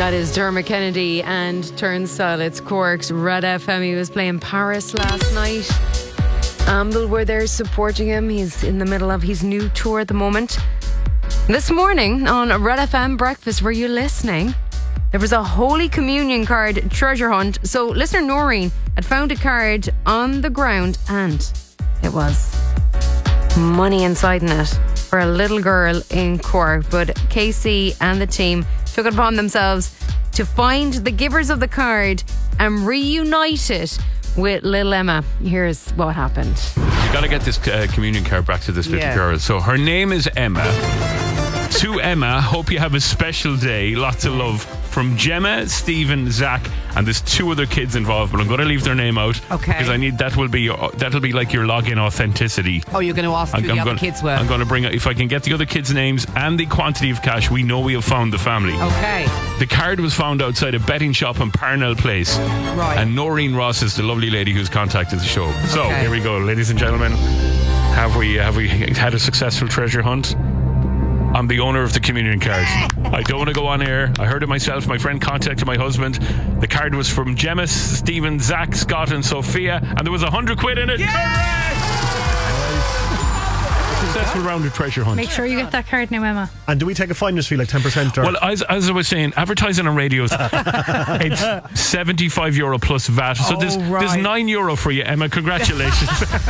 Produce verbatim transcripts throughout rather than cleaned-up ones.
That is Dermot Kennedy and Turnstile. It's Cork's Red F M. He was playing Paris last night. Amble were there supporting him. He's in the middle of his new tour at the moment. This morning on Red F M Breakfast, were you listening? There was a Holy Communion card treasure hunt. So listener Noreen had found a card on the ground and it was money inside in it for a little girl in Cork. But K C and the team took it upon themselves to find the givers of the card and reunite it with little Emma. Here's what happened. You got to get this uh, communion card back to this little Yeah. girl. So her name is Emma. To Emma, hope you have a special day. Lots of love from Gemma, Stephen, Zach, and there's two other kids involved, but I'm going to leave their name out. Okay. Because I need that will be your, that'll be like your login authenticity. Oh, you're going to ask who the other gonna, kids were? I'm going to bring if I can get the other kids' names and the quantity of cash, we know we have found the family. Okay. The card was found outside a betting shop in Parnell Place. Right. And Noreen Ross is the lovely lady who's contacted the show. So Okay. here we go, ladies and gentlemen. Have we have we had a successful treasure hunt? I'm the owner of the communion card. I don't want to go on air. I heard it myself. My friend contacted my husband. The card was from Gemma, Stephen, Zach, Scott, and Sophia, and there was a hundred quid in it. Correct! Successful round of treasure hunt. Make sure you get that card now, Emma. And do we take a finder's fee like ten percent? Or? Well, as, as I was saying, advertising on radio, it's seventy-five euro plus V A T. So Oh, there's, right. there's nine euro for you, Emma. Congratulations.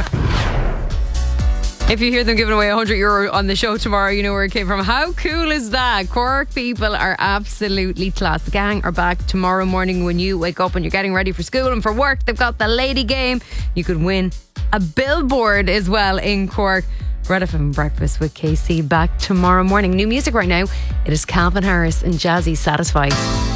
If you hear them giving away one hundred euro on the show tomorrow, you know where it came from. How cool is that? Cork people are absolutely class. The gang are back tomorrow morning when you wake up and you're getting ready for school and for work. They've got the lady game. You could win a billboard as well in Cork. Red F M Breakfast with K C back tomorrow morning. New music right now. It is Calvin Harris and Jazzy Satisfied.